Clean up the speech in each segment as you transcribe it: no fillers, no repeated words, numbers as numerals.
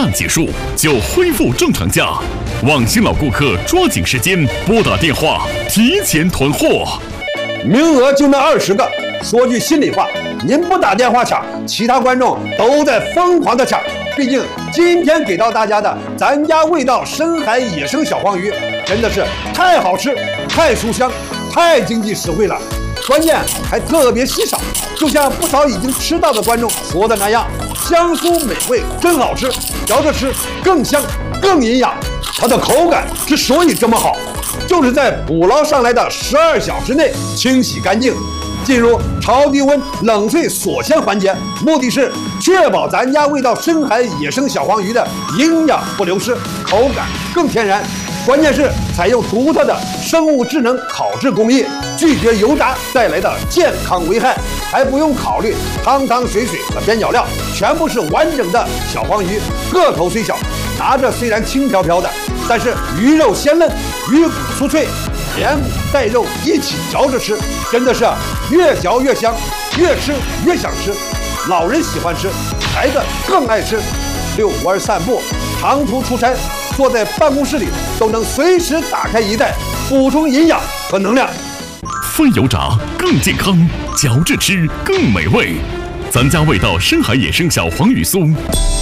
旦结束就恢复正常价。网新老顾客抓紧时间拨打电话提前囤货， 名额就那20个。说句心里话，您不打电话抢，其他观众都在疯狂的抢。毕竟今天给到大家的咱家味道深海野生小黄鱼，真的是太好吃、太书香、太经济实惠了，关键还特别稀少。就像不少已经吃到的观众说的那样，香酥美味，真好吃，嚼着吃更香更营养。它的口感之所以这么好，就是在捕捞上来的12小时内清洗干净，进入超低温冷萃锁鲜环节，目的是确保咱家味道深海野生小黄鱼的营养不流失，口感更天然。关键是采用独特的生物智能烤制工艺，拒绝油炸带来的健康危害，还不用考虑汤汤水水和边角料，全部是完整的小黄鱼，个头虽小，拿着虽然轻飘飘的，但是鱼肉鲜嫩，鱼骨酥脆，连骨带肉一起嚼着吃，真的是越嚼越香，越吃越想吃。老人喜欢吃，孩子更爱吃。遛弯散步，长途出差，坐在办公室里都能随时打开一袋，补充营养和能量。 非油炸更健康，嚼着吃更美味。咱家味道深海野生小黄鱼酥。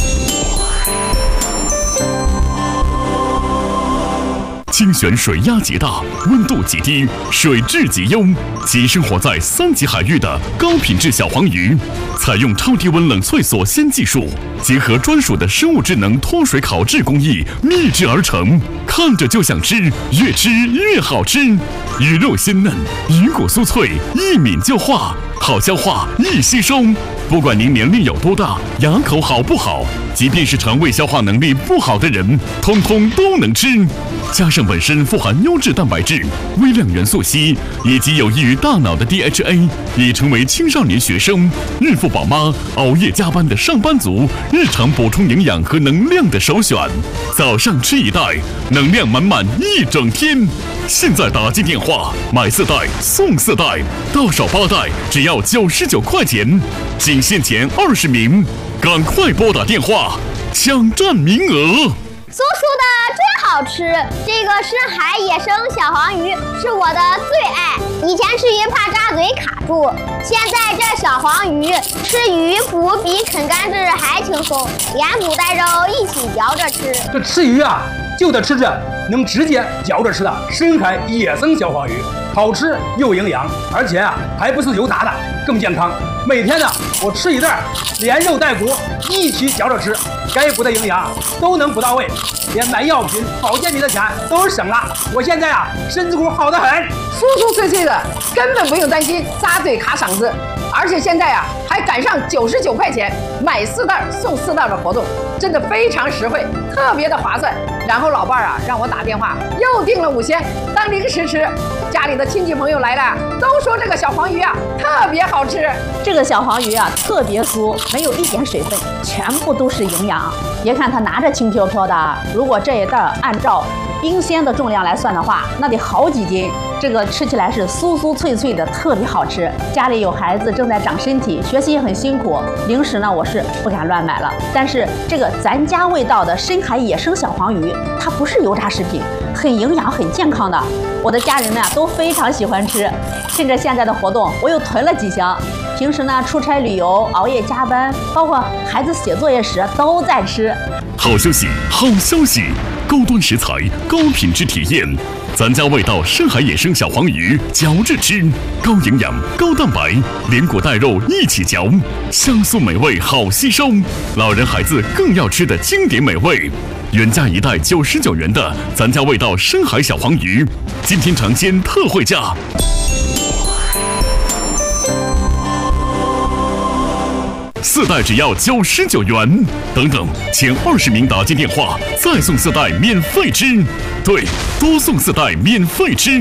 精选水压极大，温度极低，水质极优，即生活在3级海域的高品质小黄鱼，采用超低温冷萃锁鲜技术，结合专属的生物智能脱水烤制工艺秘制而成，看着就想吃，越吃越好吃。鱼肉鲜嫩，鱼骨酥脆，一抿就化，好消化，易吸收。不管您年龄有多大，牙口好不好，即便是肠胃消化能力不好的人，通通都能吃。加上本身富含优质蛋白质、微量元素硒以及有益于大脑的 DHA， 已成为青少年学生、孕妇宝妈、熬夜加班的上班族日常补充营养和能量的首选。早上吃1袋，能量满满一整天。现在打进电话买4袋送4袋，到手8袋只要99块钱，仅限前20名，赶快拨打电话抢占名额。 酥酥的真好吃，这个深海野生小黄鱼是我的最爱。以前吃鱼怕扎嘴卡住，现在这小黄鱼吃鱼骨比啃甘蔗还轻松，连骨带肉一起嚼着吃。 这吃鱼啊，就得吃这能直接嚼着吃的深海野生小黄鱼，好吃又营养，而且啊还不是油炸的，更健康。每天呢，我吃1袋，连肉带骨一起嚼着吃，该补的营养都能补到位，连买药品、保健品的钱都省了。我现在啊，身子骨好得很， 酥酥脆脆的，根本不用担心扎嘴卡嗓子。而且现在啊，还赶上99块钱买4袋送4袋的活动，真的非常实惠，特别的划算。然后老伴儿啊，让我打电话又订了5鲜当零食吃。家里的亲戚朋友来了，都说这个小黄鱼啊特别好吃。 这个小黄鱼啊特别酥，没有一点水分，全部都是营养。别看它拿着轻飘飘的，如果这一袋按照冰鲜的重量来算的话，那得好几斤。这个吃起来是酥酥脆脆的，特别好吃。家里有孩子正在长身体，学习也很辛苦，零食呢我是不敢乱买了。但是这个咱家味道的深海野生小黄鱼，它不是油炸食品，很营养很健康的。我的家人们啊都非常喜欢吃。趁着现在的活动，我又囤了几箱。平时呢出差旅游、熬夜加班，包括孩子写作业时都在吃。 好消息，好消息！高端食材，高品质体验。咱家味道深海野生小黄鱼，嚼着吃，高营养、高蛋白，连骨带肉一起嚼，香酥美味，好吸收。老人孩子更要吃的经典美味。原价1袋99元的咱家味道深海小黄鱼，今天尝鲜特惠价。4袋只要99元，等等，前20名打进电话，再送4袋免费吃。对，多送4袋免费吃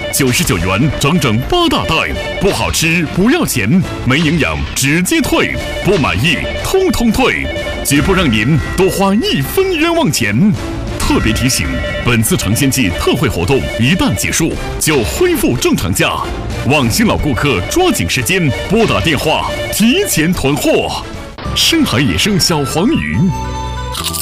，99元整整8大袋，不好吃不要钱，没营养直接退，不满意通通退，绝不让您多花1分冤枉钱。特别提醒，本次尝鲜季特惠活动一旦结束就恢复正常价，网新老顾客抓紧时间拨打电话提前囤货。深海野生小黄鱼。